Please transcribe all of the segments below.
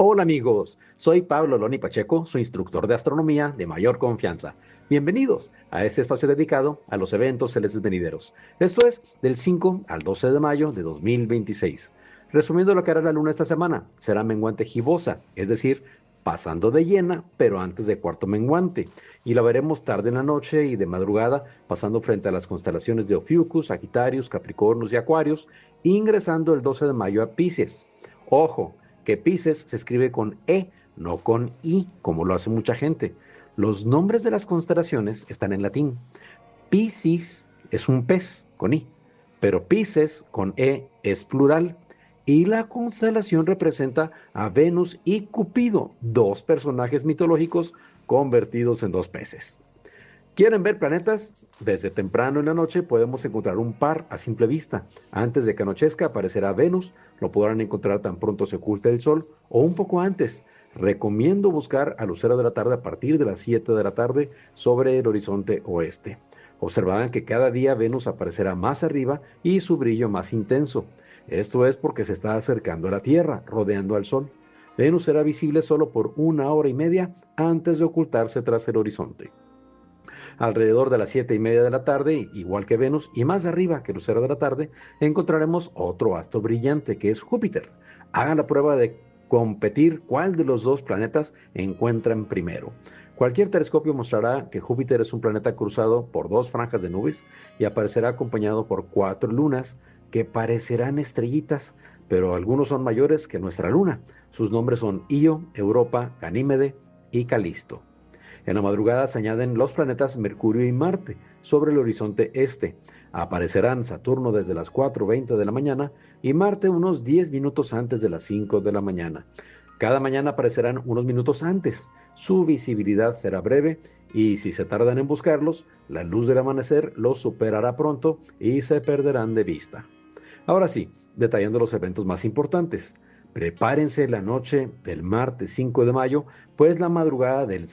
Hola amigos, soy Pablo Loni Pacheco, su instructor de astronomía de mayor confianza. Bienvenidos a este espacio dedicado a los eventos celestes venideros. Esto es del 5 al 12 de mayo de 2026. Resumiendo lo que hará la luna esta semana, será menguante gibosa, es decir, pasando de llena, pero antes de cuarto menguante. Y la veremos tarde en la noche y de madrugada, pasando frente a las constelaciones de Ophiuchus, Sagitarius, Capricornus y Acuarios, ingresando el 12 de mayo a Pisces. Ojo, que Pisces se escribe con E, no con I, como lo hace mucha gente. Los nombres de las constelaciones están en latín. Piscis es un pez con I, pero Pisces con E es plural. Y la constelación representa a Venus y Cupido, dos personajes mitológicos convertidos en dos peces. ¿Quieren ver planetas? Desde temprano en la noche podemos encontrar un par a simple vista. Antes de que anochezca aparecerá Venus, lo podrán encontrar tan pronto se oculte el sol o un poco antes. Recomiendo buscar a lucero de la tarde a partir de las 7 de la tarde sobre el horizonte oeste. Observarán que cada día Venus aparecerá más arriba y su brillo más intenso. Esto es porque se está acercando a la Tierra, rodeando al Sol. Venus será visible solo por 1 hora y media antes de ocultarse tras el horizonte. Alrededor de las 7:30 de la tarde, igual que Venus, y más arriba que lucero de la tarde, encontraremos otro astro brillante que es Júpiter. Hagan la prueba de competir cuál de los dos planetas encuentran primero. Cualquier telescopio mostrará que Júpiter es un planeta cruzado por dos franjas de nubes y aparecerá acompañado por cuatro lunas que parecerán estrellitas, pero algunos son mayores que nuestra luna. Sus nombres son Io, Europa, Ganímede y Calisto. En la madrugada se añaden los planetas Mercurio y Marte sobre el horizonte este. Aparecerán Saturno desde las 4:20 de la mañana y Marte unos 10 minutos antes de las 5 de la mañana. Cada mañana aparecerán unos minutos antes. Su visibilidad será breve y si se tardan en buscarlos, la luz del amanecer los superará pronto y se perderán de vista. Ahora sí, detallando los eventos más importantes. Prepárense la noche del martes 5 de mayo, pues la madrugada del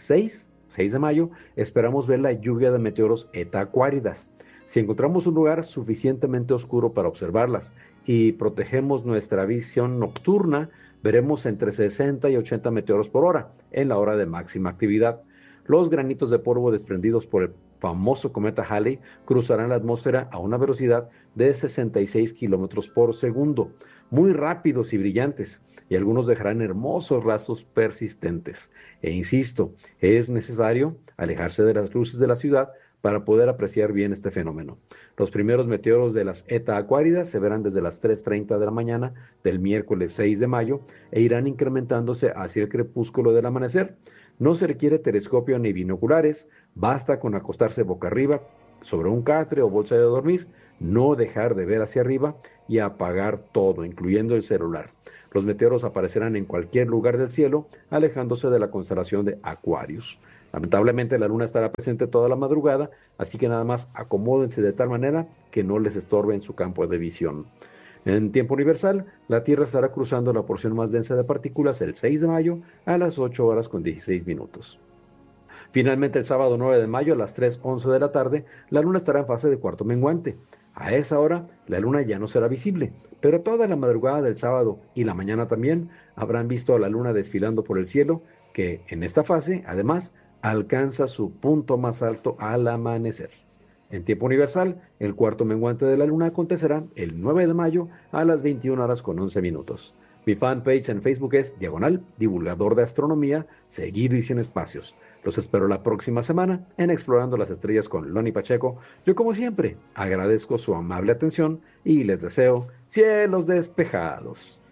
6 de mayo, esperamos ver la lluvia de meteoros Eta Aquáridas. Si encontramos un lugar suficientemente oscuro para observarlas y protegemos nuestra visión nocturna, veremos entre 60 y 80 meteoros por hora en la hora de máxima actividad. Los granitos de polvo desprendidos por el famoso cometa Halley cruzarán la atmósfera a una velocidad de 66 kilómetros por segundo, muy rápidos y brillantes, y algunos dejarán hermosos rastros persistentes. E insisto, es necesario alejarse de las luces de la ciudad para poder apreciar bien este fenómeno. Los primeros meteoros de las Eta Aquáridas se verán desde las 3:30 de la mañana del miércoles 6 de mayo e irán incrementándose hacia el crepúsculo del amanecer. No se requiere telescopio ni binoculares, basta con acostarse boca arriba sobre un catre o bolsa de dormir, no dejar de ver hacia arriba y apagar todo, incluyendo el celular. Los meteoros aparecerán en cualquier lugar del cielo, alejándose de la constelación de Aquarius. Lamentablemente la luna estará presente toda la madrugada, así que nada más acomódense de tal manera que no les estorbe en su campo de visión. En tiempo universal, la Tierra estará cruzando la porción más densa de partículas el 6 de mayo a las 8 horas con 16 minutos. Finalmente, el sábado 9 de mayo a las 3:11 de la tarde, la luna estará en fase de cuarto menguante. A esa hora, la luna ya no será visible, pero toda la madrugada del sábado y la mañana también habrán visto a la luna desfilando por el cielo, que en esta fase, además, alcanza su punto más alto al amanecer. En tiempo universal, el cuarto menguante de la luna acontecerá el 9 de mayo a las 21 horas con 11 minutos. Mi fanpage en Facebook es Diagonal Divulgador de Astronomía, seguido y sin espacios. Los espero la próxima semana en Explorando las Estrellas con Loni Pacheco. Yo, como siempre, agradezco su amable atención y les deseo cielos despejados.